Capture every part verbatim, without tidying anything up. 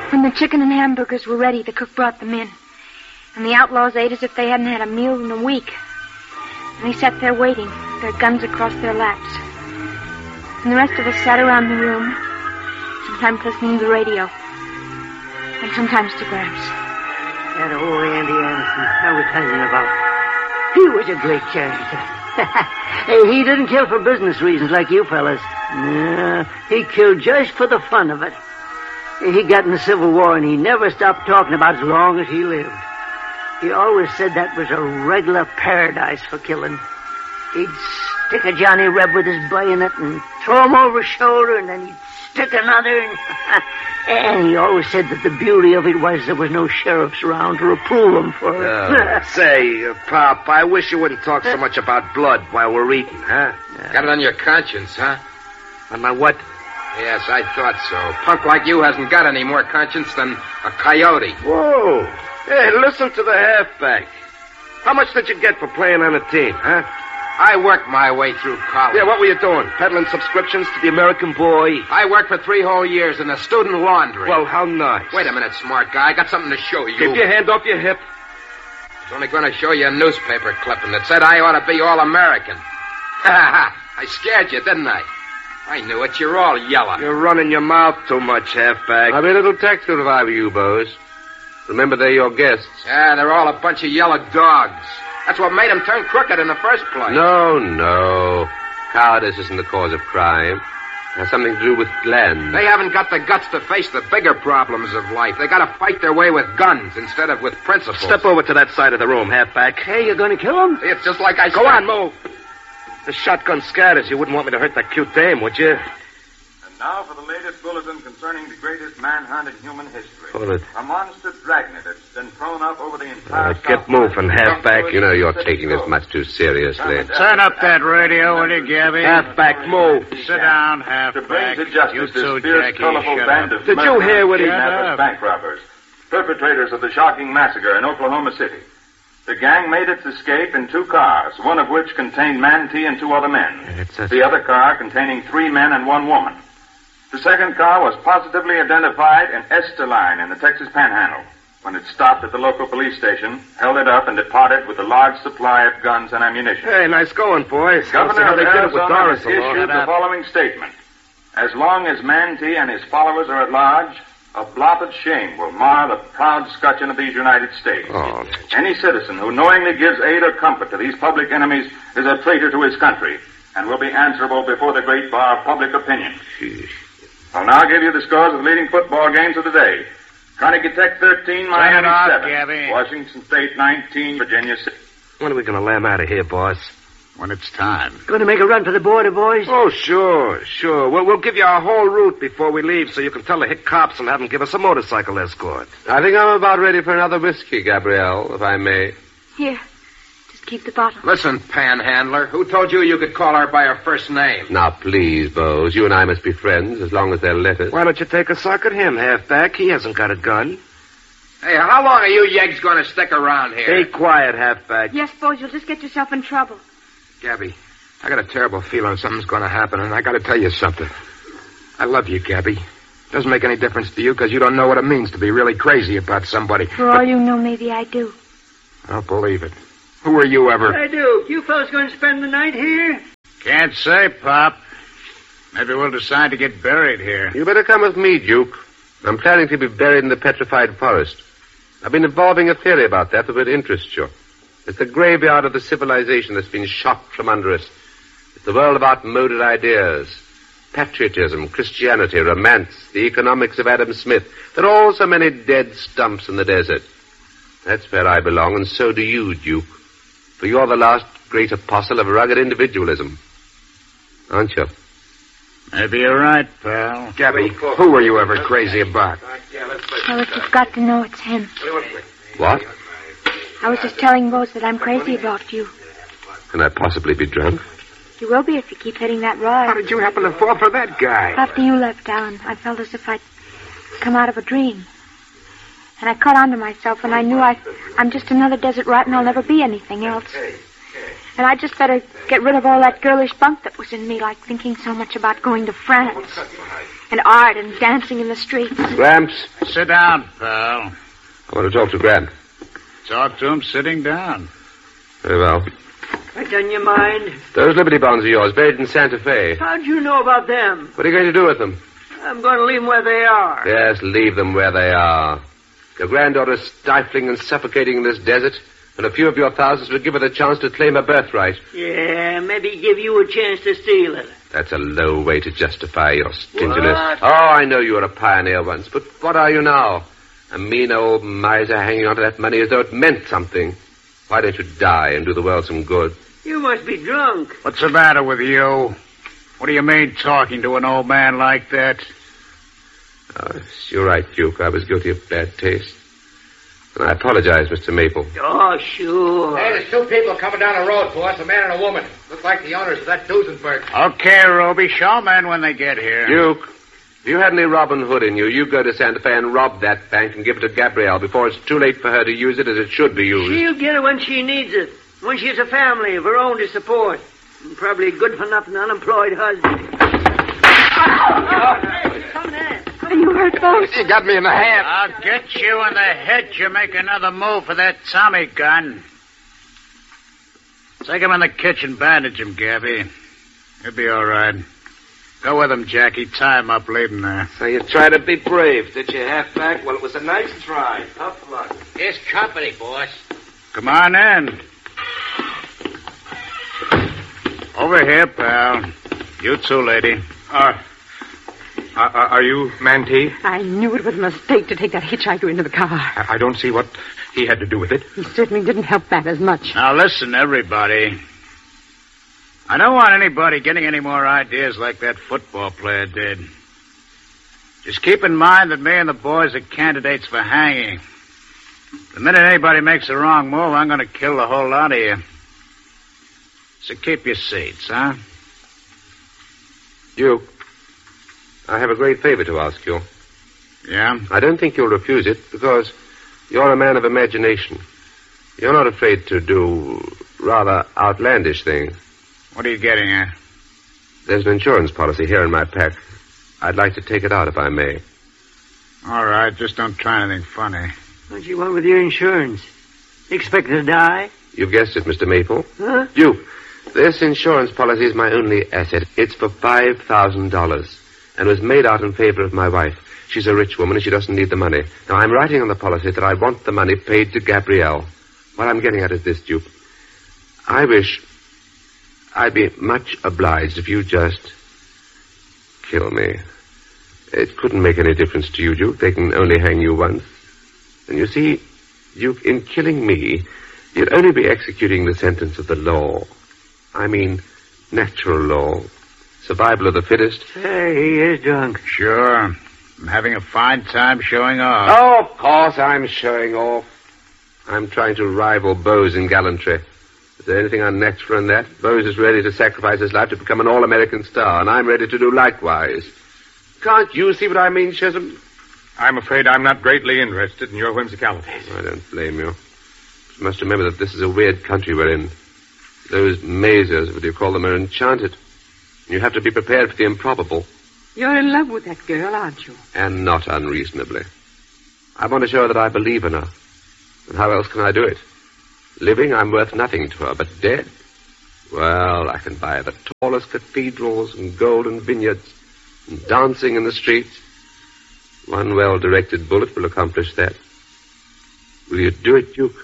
When the chicken and hamburgers were ready, the cook brought them in. And the outlaws ate as if they hadn't had a meal in a week. And they sat there waiting, their guns across their laps. And the rest of us sat around the room, sometimes listening to the radio, and sometimes to Gramps. That old Andy Anderson I was telling you about, he was a great character. Hey, he didn't kill for business reasons like you fellas. No, he killed just for the fun of it. He got in the Civil War, and he never stopped talking about it as long as he lived. He always said that was a regular paradise for killing. He'd stick a Johnny Reb with his bayonet and throw him over his shoulder, and then he'd stick another. And, and he always said that the beauty of it was there was no sheriffs around to reprove him for it. Uh, say, uh, Pop, I wish you wouldn't talk so much about blood while we're eating, huh? Yeah. Got it on your conscience, huh? On my what? Yes, I thought so. Punk like you hasn't got any more conscience than a coyote. Whoa. Hey, listen to the halfback. How much did you get for playing on the team, huh? I worked my way through college. Yeah, what were you doing? Peddling subscriptions to the American Boy? I worked for three whole years in a student laundry. Well, how nice. Wait a minute, smart guy. I got something to show you. Keep your hand off your hip. I was only going to show you a newspaper clipping that said I ought to be all-American. Ha ha! I scared you, didn't I? I knew it. You're all yellow. You're running your mouth too much, halfback. I'll be a little tactful if I were you, Bose. Remember, they're your guests. Yeah, they're all a bunch of yellow dogs. That's what made them turn crooked in the first place. No, no. Cowardice isn't the cause of crime. It has something to do with Glenn. They haven't got the guts to face the bigger problems of life. They got to fight their way with guns instead of with principles. Step over to that side of the room, halfback. Hey, you're going to kill him? It's just like I Go said. on, move. The shotgun scatters. You wouldn't want me to hurt that cute dame, would you? And now for the latest bulletin concerning the greatest manhunt in human history. Hold it. A monster dragnet that's been thrown up over the entire... Uh, get moving, halfback. You know you're taking this much too seriously. Turn up that radio, will you, Gabby? Halfback, move. Sit down, To halfback. bring to justice You this too, fierce, Jackie. colorful Shut band up. of Did you hear what he... kidnappers, bank robbers, perpetrators of the shocking massacre in Oklahoma City. The gang made its escape in two cars, one of which contained Mantee and two other men. It's a... The other car containing three men and one woman. The second car was positively identified in Esterline in the Texas Panhandle. When it stopped at the local police station, held it up, and departed with a large supply of guns and ammunition. Hey, nice going, boys. Governor how of they did it with Arizona Doris has issued along. the following statement. As long as Mantee and his followers are at large, a blotted shame will mar the proud scutcheon of these United States. Oh. Any citizen who knowingly gives aid or comfort to these public enemies is a traitor to his country and will be answerable before the great bar of public opinion. Sheesh. I'll now give you the scores of the leading football games of the day. Carnegie Tech thirteen, Miami off, seven. Gabby. Washington State nineteen, Virginia six. When are we going to lamb out of here, boss? When it's time. Going to make a run for the border, boys? Oh, sure, sure. We'll, we'll give you our whole route before we leave so you can tell the hick cops and have them give us a motorcycle escort. I think I'm about ready for another whiskey, Gabrielle, if I may. Here, just keep the bottle. Listen, panhandler, who told you you could call her by her first name? Now, please, Bose, you and I must be friends as long as they're letters. Why don't you take a suck at him, halfback? He hasn't got a gun. Hey, how long are you yegs going to stick around here? Be quiet, halfback. Yes, Bose, you'll just get yourself in trouble. Gabby, I got a terrible feeling something's going to happen, and I got to tell you something. I love you, Gabby. Doesn't make any difference to you because you don't know what it means to be really crazy about somebody. For all you know, maybe I do. I don't believe it. Who are you ever? I do. You fellas going to spend the night here? Can't say, Pop. Maybe we'll decide to get buried here. You better come with me, Duke. I'm planning to be buried in the petrified forest. I've been evolving a theory about that that would interest you. It's the graveyard of the civilization that's been shot from under us. It's the world of outmoded ideas. Patriotism, Christianity, romance, the economics of Adam Smith. There are all so many dead stumps in the desert. That's where I belong, and so do you, Duke. For you're the last great apostle of rugged individualism. Aren't you? Maybe you're right, pal. Gabby, who were you ever crazy about? Well, if you've got to know, it's him. What? I was just telling Bose that I'm crazy about you. Can I possibly be drunk? You will be if you keep hitting that How rod. did you happen to fall for that guy? After you left, Alan, I felt as if I'd come out of a dream. And I caught on to myself, and I knew I, I'm just another desert rat, and I'll never be anything else. And I just better get rid of all that girlish bunk that was in me, like thinking so much about going to France. and art and dancing in the streets. Gramps, Sit down, pal. I want to talk to Grant. Talk to him sitting down. Very well. What's on your mind? Those Liberty bonds of yours, buried in Santa Fe. How'd you know about them? What are you going to do with them? I'm going to leave them where they are. Yes, leave them where they are. Your granddaughter's stifling and suffocating in this desert, and a few of your thousands would give her the chance to claim her birthright. Yeah, maybe give you a chance to steal it. That's a low way to justify your stinginess. What? Oh, I know you were a pioneer once, but what are you now? A mean old miser hanging on to that money as though it meant something. Why don't you die and do the world some good? You must be drunk. What's the matter with you? What do you mean talking to an old man like that? Oh, you're right, Duke. I was guilty of bad taste. And I apologize, Mister Maple. Oh, sure. Hey, there's two people coming down the road for us, a man and a woman. Look like the owners of that Duesenberg. Okay, Ruby, show men when they get here. Duke, if you had any Robin Hood in you, you go to Santa Fe and rob that bank and give it to Gabrielle before it's too late for her to use it as it should be used. She'll get it when she needs it. When she has a family of her own to support. And probably a good-for-nothing unemployed husband. Are you hurt, folks? You got me in the hand. I'll get you in the head. You make another move for that Tommy gun. Take him in the kitchen, bandage him, Gabby. He'll be all right. Go with him, Jackie. Tie him up, leave him there. So you tried to be brave, did you, halfback? Well, it was a nice try. Tough luck. Here's company, boss. Come on in. Over here, pal. You too, lady. Uh, uh, are you Mantee? I knew it was a mistake to take that hitchhiker into the car. I, I don't see what he had to do with it. He certainly didn't help matters much. Now listen, everybody. I don't want anybody getting any more ideas like that football player did. Just keep in mind that me and the boys are candidates for hanging. The minute anybody makes a wrong move, I'm going to kill the whole lot of you. So keep your seats, huh? Duke, I have a great favor to ask you. Yeah? I don't think you'll refuse it because you're a man of imagination. You're not afraid to do rather outlandish things. What are you getting at? There's an insurance policy here in my pack. I'd like to take it out if I may. All right, just don't try anything funny. What you want with your insurance? Expect to die? You've guessed it, Mister Maple. Huh? Duke, this insurance policy is my only asset. It's for five thousand dollars and was made out in favor of my wife. She's a rich woman and she doesn't need the money. Now, I'm writing on the policy that I want the money paid to Gabrielle. What I'm getting at is this, Duke. I wish I'd be much obliged if you just kill me. It couldn't make any difference to you, Duke. They can only hang you once. And you see, Duke, in killing me, you'd only be executing the sentence of the law. I mean, natural law. Survival of the fittest. Hey, he is drunk. Sure. I'm having a fine time showing off. Oh, of course I'm showing off. I'm trying to rival Bose in gallantry. Is there anything unnatural in that? Bose is ready to sacrifice his life to become an all-American star, and I'm ready to do likewise. Can't you see what I mean, Chisholm? I'm afraid I'm not greatly interested in your whimsicalities. I don't blame you. You must remember that this is a weird country we're in. Those mazes, what do you call them, are enchanted. You have to be prepared for the improbable. You're in love with that girl, aren't you? And not unreasonably. I want to show her that I believe in her. And how else can I do it? Living, I'm worth nothing to her, but dead? Well, I can buy the tallest cathedrals and golden vineyards and dancing in the streets. One well-directed bullet will accomplish that. Will you do it, Duke?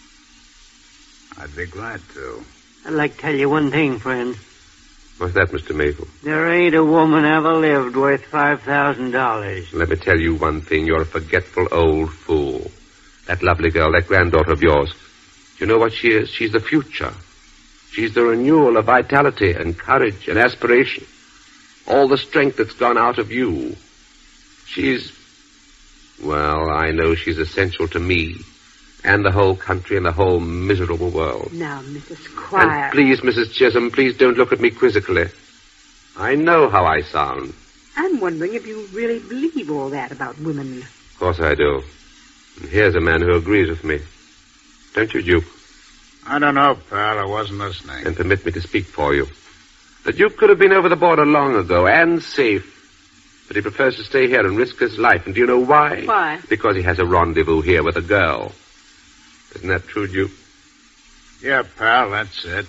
I'd be glad to. I'd like to tell you one thing, friend. What's that, Mister Maple? There ain't a woman ever lived worth five thousand dollars. Let me tell you one thing. You're a forgetful old fool. That lovely girl, that granddaughter of yours. You know what she is? She's the future. She's the renewal of vitality and courage and aspiration. All the strength that's gone out of you. She's... Well, I know she's essential to me and the whole country and the whole miserable world. Now, Missus Squire... And please, Missus Chisholm, please don't look at me quizzically. I know how I sound. I'm wondering if you really believe all that about women. Of course I do. And here's a man who agrees with me. Don't you, Duke? I don't know, pal. I wasn't listening. And permit me to speak for you. The Duke could have been over the border long ago and safe But he prefers to stay here and risk his life. And do you know why? Why? Because he has a rendezvous here with a girl. Isn't that true, Duke? Yeah, pal, that's it.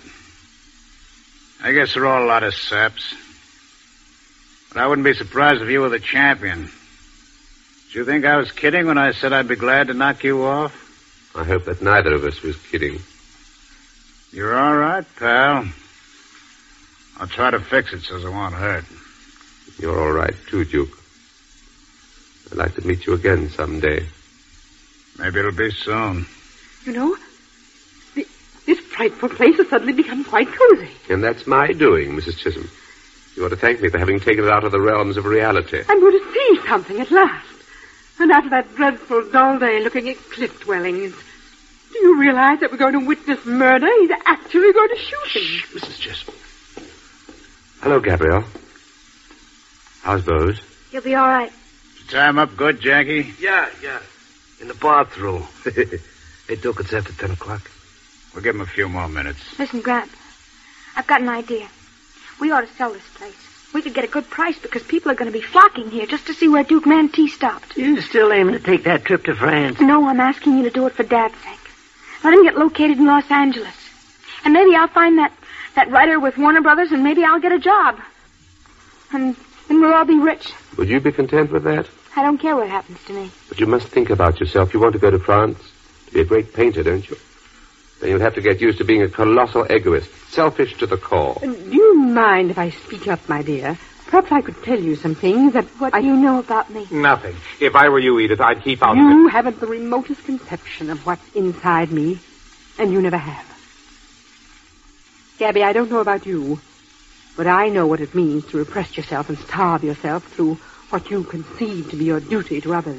I guess they're all a lot of saps. But I wouldn't be surprised if you were the champion. Did you think I was kidding when I said I'd be glad to knock you off? I hope that neither of us was kidding. You're all right, pal. I'll try to fix it so it won't hurt. You're all right, too, Duke. I'd like to meet you again someday. Maybe it'll be soon. You know, the, this frightful place has suddenly become quite cozy. And that's my doing, Missus Chisholm. You ought to thank me for having taken it out of the realms of reality. I'm going to see something at last. And after that dreadful dull day looking at cliff dwellings, do you realize that we're going to witness murder? He's actually going to shoot him. Shh, Missus Chisholm. Hello, Gabrielle. How's Bose? He'll be all right. Did you tie him up good, Jackie? Yeah, yeah. In the bathroom. Hey, Duke, it's after ten o'clock. We'll give him a few more minutes. Listen, Grant, I've got an idea. We ought to sell this place. We could get a good price because people are going to be flocking here just to see where Duke Mantee stopped. You still aiming to take that trip to France? No, I'm asking you to do it for Dad's sake. Let him get located in Los Angeles. And maybe I'll find that, that writer with Warner Brothers, and maybe I'll get a job. And then we'll all be rich. Would you be content with that? I don't care what happens to me. But you must think about yourself. You want to go to France to be a great painter, don't you? Then you'll have to get used to being a colossal egoist, selfish to the core. Uh, do you mind if I speak up, my dear? Perhaps I could tell you some things that... What I... do you know about me? Nothing. If I were you, Edith, I'd keep out you of it. You haven't the remotest conception of what's inside me, and you never have. Gabby, I don't know about you, but I know what it means to repress yourself and starve yourself through what you conceive to be your duty to others.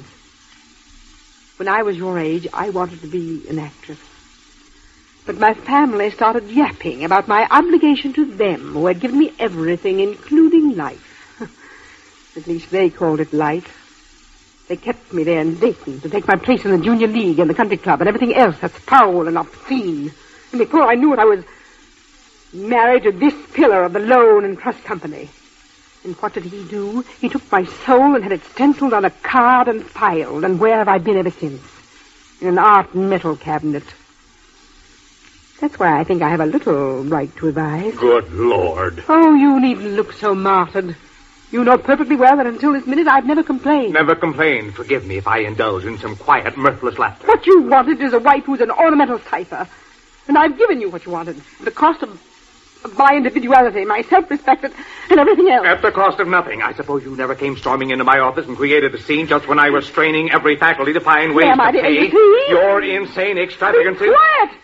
When I was your age, I wanted to be an actress. But my family started yapping about my obligation to them, who had given me everything, including life. At least they called it life. They kept me there in Dayton to take my place in the junior league and the country club and everything else that's foul and obscene. And before I knew it, I was married to this pillar of the loan and trust company. And what did he do? He took my soul and had it stenciled on a card and filed. And where have I been ever since? In an art and metal cabinet. That's why I think I have a little right to advise. Good Lord. Oh, you needn't look so martyred. You know perfectly well that until this minute I've never complained. Never complained. Forgive me if I indulge in some quiet, mirthless laughter. What you wanted is a wife who's an ornamental cipher. And I've given you what you wanted. At the cost of, of my individuality, my self-respect, and everything else. At the cost of nothing. I suppose you never came storming into my office and created a scene just when I was straining every faculty to find ways Am to I the pay A C? your insane extravagances. Quiet!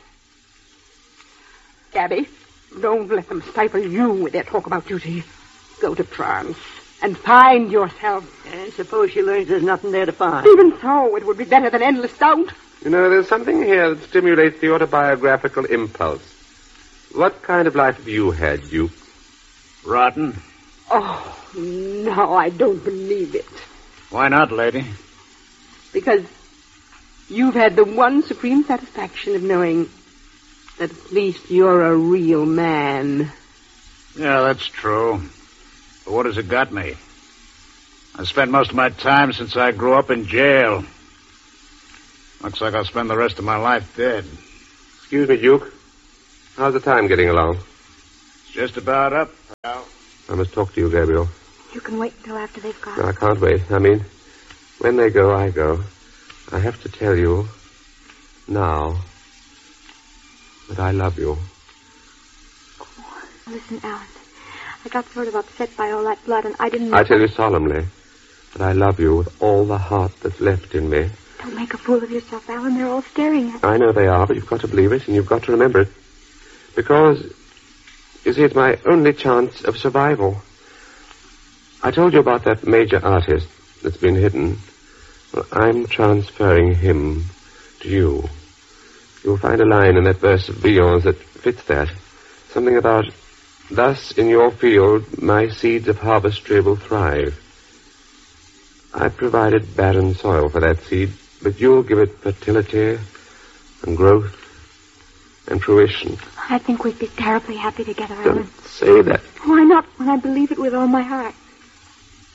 Gabby, don't let them stifle you with their talk about duty. Go to France and find yourself. I suppose she learns there's nothing there to find. Even so, it would be better than endless doubt. You know, there's something here that stimulates the autobiographical impulse. What kind of life have you had, Duke? Rotten. Oh, no, I don't believe it. Why not, lady? Because you've had the one supreme satisfaction of knowing that at least you're a real man. Yeah, that's true. But what has it got me? I spent most of my time since I grew up in jail. Looks like I'll spend the rest of my life dead. Excuse me, Duke. How's the time getting along? It's just about up, pal. I must talk to you, Gabriel. You can wait until after they've gone. No, I can't wait. I mean, when they go, I go. I have to tell you now that I love you. Oh, listen, Alan. I got sort of upset by all that blood, and I didn't know... I tell you solemnly that I love you with all the heart that's left in me. Don't make a fool of yourself, Alan. They're all staring at me. I know they are, but you've got to believe it, and you've got to remember it. Because, you see, it's my only chance of survival. I told you about that major artist that's been hidden. Well, I'm transferring him to you. You'll find a line in that verse of Villon's that fits that. Something about, thus in your field my seeds of harvestry will thrive. I've provided barren soil for that seed, but you'll give it fertility and growth and fruition. I think we'd be terribly happy together, Don't Alan. say that. Why not, when I believe it with all my heart?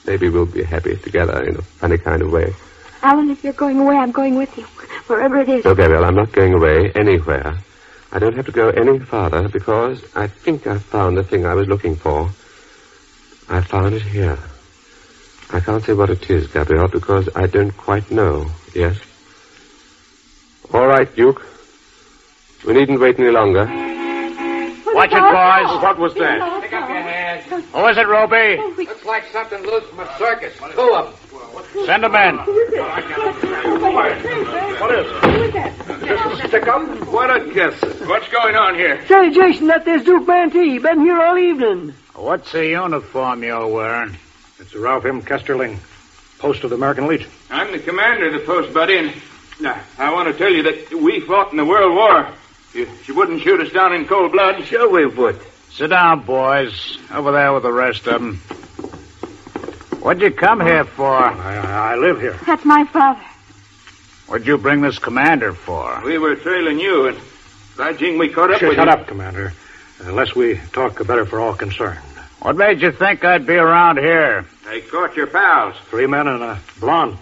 Maybe we'll be happy together in a funny kind of way. Alan, if you're going away, I'm going with you. Wherever it is. No, Gabriel, I'm not going away anywhere. I don't have to go any farther because I think I've found the thing I was looking for. I found it here. I can't say what it is, Gabriel, because I don't quite know. Yes? All right, Duke. We needn't wait any longer. Watch it, boys. What was that? Pick up your hands. Who is it, Roby? Looks like something loose from a circus. Two of them. Send them in. What is it? Just a stick-up? What a guess. What's going on here? Say, Jason, that there's Duke Mantee. Been here all evening. What's the uniform you're wearing? It's Ralph M. Kesterling, post of the American Legion. I'm the commander of the post, buddy, and uh, I want to tell you that we fought in the World War. You, you wouldn't shoot us down in cold blood. Sure we would. Sit down, boys. Over there with the rest of them. What'd you come here for? I, I live here. That's my father. What'd you bring this commander for? We were trailing you, and by jing, we caught up Sure, with shut you. up, Commander. Unless we talk better for all concerned. What made you think I'd be around here? They caught your pals. Three men and a blonde.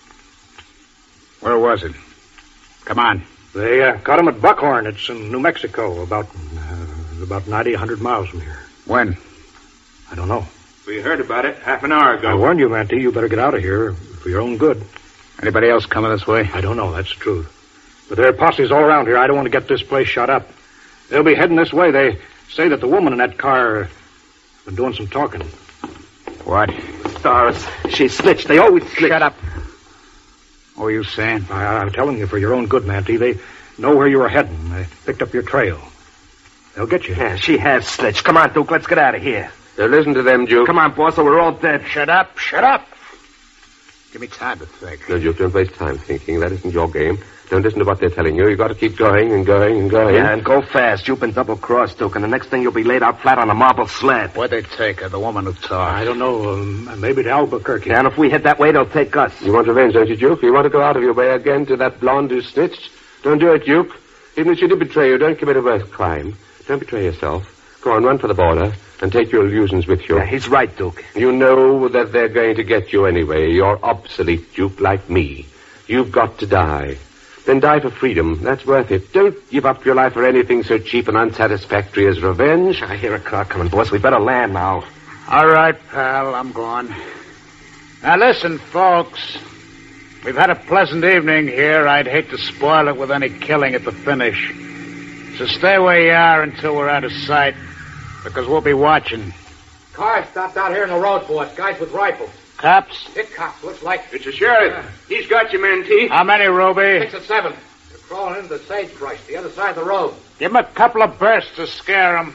Where was it? Come on. They uh, caught him at Buckhorn. It's in New Mexico, about uh, about ninety, one hundred miles from here. When? I don't know. We heard about it half an hour ago. I warned you, Mantee. You better get out of here for your own good. Anybody else coming this way? I don't know. That's the truth. But there are posses all around here. I don't want to get this place shut up. They'll be heading this way. They say that the woman in that car has been doing some talking. What? Stars. She snitched. They always snitch. Shut up. What were you saying? I, I'm telling you for your own good, Mantee. They know where you were heading. They picked up your trail. They'll get you. Yeah, she has snitched. Come on, Duke. Let's get out of here. Now listen to them, Duke. Come on, boss, or we're all dead. Shut up. Shut up. Give me time to think. No, Duke, don't waste time thinking. That isn't your game. Don't listen to what they're telling you. You've got to keep going and going and going. Yeah, and go fast. You've been double-crossed, Duke, and the next thing you'll be laid out flat on a marble slab. Where'd they take her, the woman who talked? I don't know. Um, maybe to Albuquerque. Yeah, and if we head that way, they'll take us. You want revenge, don't you, Duke? You want to go out of your way again to that blonde who snitched? Don't do it, Duke. Even if she did betray you, don't commit a worse crime. Don't betray yourself. Go on, run for the border and take your illusions with you. Yeah, he's right, Duke. You know that they're going to get you anyway. You're obsolete, Duke, like me. You've got to die. Then die for freedom. That's worth it. Don't give up your life for anything so cheap and unsatisfactory as revenge. I hear a car coming, boss. We better land now. All right, pal, I'm gone. Now listen, folks. We've had a pleasant evening here. I'd hate to spoil it with any killing at the finish. So stay where you are until we're out of sight, because we'll be watching. Car stopped out here in the road for us. Guys with rifles. Cops? Hit cops. Looks like It's the sheriff. Yeah. He's got you, Mantee. How many, Ruby? six or seven. They're crawling into the sagebrush, the other side of the road. Give 'em a couple of bursts to scare 'em.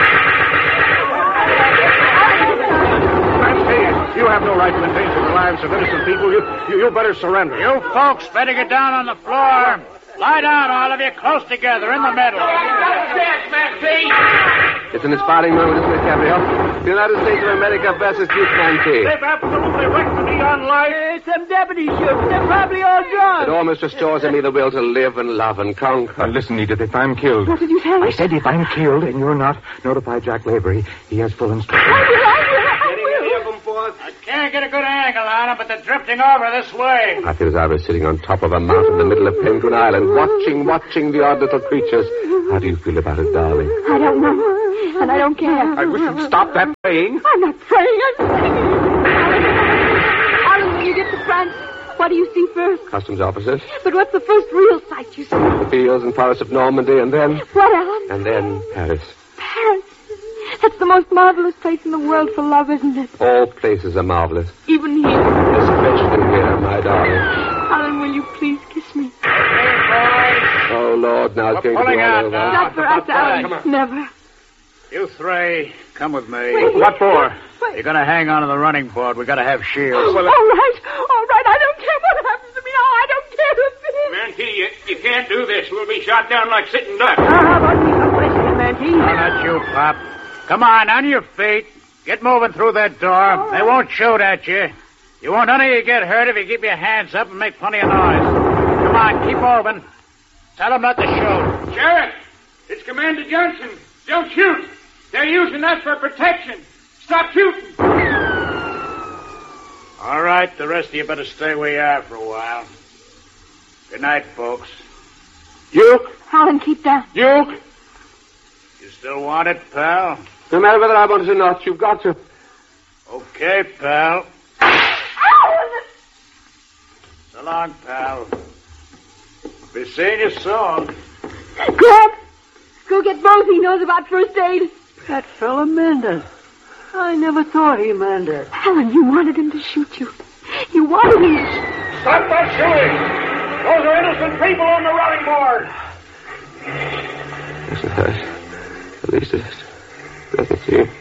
You have no right to endanger the lives of innocent people. You, you, you better surrender. You folks better get down on the floor. Lie down, all of you, close together, in the middle. It's an inspiring moment, isn't it, Gabriel? The United States of America versus Duke Mantee. They've absolutely wrecked me on life. It's them deputies, Sheriff. They're probably all drunk. It almost restores in me the will to live and love and conquer. Now, listen, Edith, if I'm killed... What did you tell I me? said if I'm killed and you're not, notify Jack Lavery. He has full instructions. I will, I will, I will. I can't get a good angle on them, but they're drifting over this way. I feel as I was sitting on top of a mountain in the middle of Penguin Island, watching, watching the odd little creatures. How do you feel about it, darling? I don't know, and I don't care. I wish you'd stop that praying. I'm not praying, I'm praying. Alan, when you get to France, what do you see first? Customs officers, But what's the first real sight you see? the fields and forests of Normandy, and then, What, Alan? and then Paris. Paris. That's the most marvelous place in the world for love, isn't it? All places are marvelous, Even here. especially here, my darling. Alan, will you please kiss me? Oh, Lord, now it's We're going to be pulling all out over. now. Not for us, Alan. Come on. Never. You three, come with me. Wait. What for? You're going to hang on to the running board. We've got to have shields. all right, all right. I don't care what happens to me. Oh, I don't care a bit. Mantee, you, you can't do this. We'll be shot down like sitting ducks. How about me some whiskey, Mantee? Oh, not you, Pop. Come on, on your feet. Get moving through that door. They won't shoot at you. You won't none of you get hurt if you keep your hands up and make plenty of noise. Come on, keep moving. Tell them not to shoot. Sheriff, it's Commander Johnson. Don't shoot. They're using us for protection. Stop shooting. All right, the rest of you better stay where you are for a while. Good night, folks. Duke? Alan, keep down. Duke? You still want it, pal? No matter whether I want it or not, you've got to. Okay, pal. So long, pal. Be seeing you soon. Grab! Go get Bose. He knows about first aid. That fella Mendez. I never thought he meant it. Alan, you wanted him to shoot you. You wanted him to shoot. Stop that shooting! Those are innocent people on the running board. Yes, it has. At least it doesn't seem.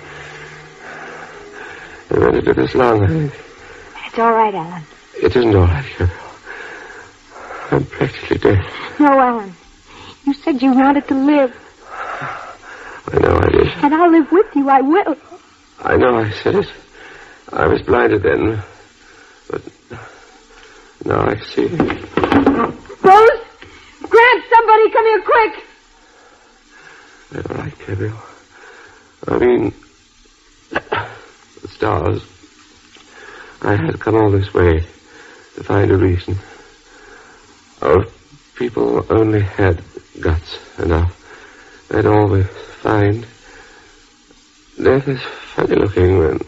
I meant to do this long, I think. It's all right, Alan. It isn't all right, Gabriel. I'm practically dead. No, Alan. You said you wanted to live. I know I did. And I'll live with you. I will. I know I said it. I was blinded then. But now I see. Bose! Grant, somebody come here quick! All right, Gabriel. I mean, the stars. I had come all this way to find a reason. Oh, if people only had guts enough, they'd always find. Death is funny looking when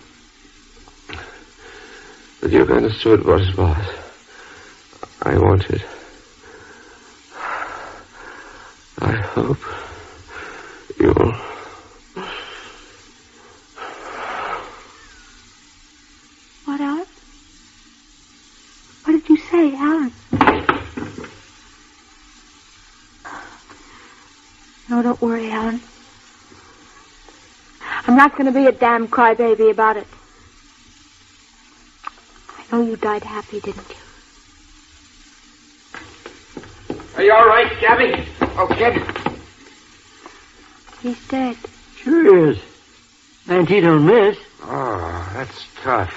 the Duke understood what it was I wanted. I hope you'll... What, Alan? What did you say, Alan? No, don't worry, Alan. I'm not going to be a damn crybaby about it. I know you died happy, didn't you? Are you all right, Gabby? Oh, kid. He's dead. Sure is. And he don't miss. Oh, that's tough.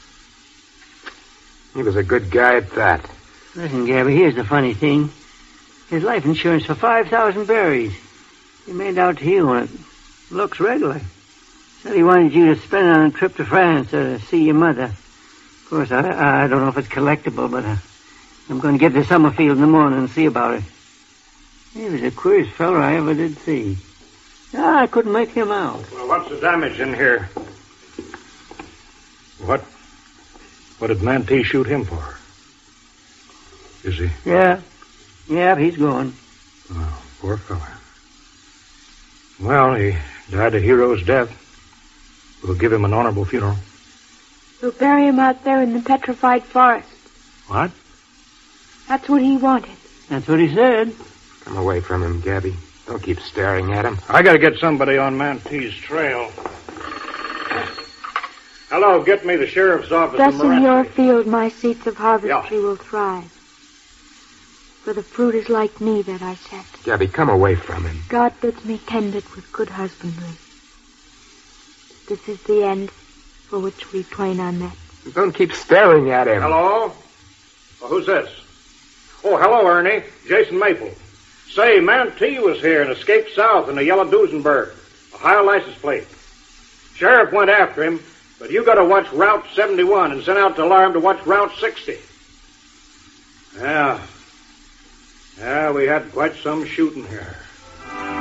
He was a good guy at that. Listen, Gabby, here's the funny thing. His life insurance for five thousand berries. He made out to you, and it looks regular. Said he wanted you to spend it on a trip to France to see your mother. Of course, I, I don't know if it's collectible, but uh, I'm going to get to Summerfield in the morning and see about it. He was the queerest fellow I ever did see. I couldn't make him out. Well, what's the damage in here? What? What did Mantee shoot him for? Is he? Yeah. Yeah, he's gone. Oh, poor fella. Well, he died a hero's death. We'll give him an honorable funeral. We'll bury him out there in the petrified forest. What? That's what he wanted. That's what he said. Come away from him, Gabby. Don't keep staring at him. I gotta get somebody on Mantee's trail. Hello, get me the sheriff's office. Thus in your Morenci. field my seeds of harvestry Yeah. will thrive. For the fruit is like me that I set. Gabby, come away from him. God bids me tend it with good husbandry. This is the end for which we twain are met. Don't keep staring at him. Hello? Well, who's this? Oh, hello, Ernie. Jason Maple. Say, Mantee was here and escaped south in a yellow Duesenberg. A high license plate. Sheriff went after him, but you gotta watch Route seventy-one and sent out the alarm to watch Route sixty. Yeah. Yeah, we had quite some shooting here.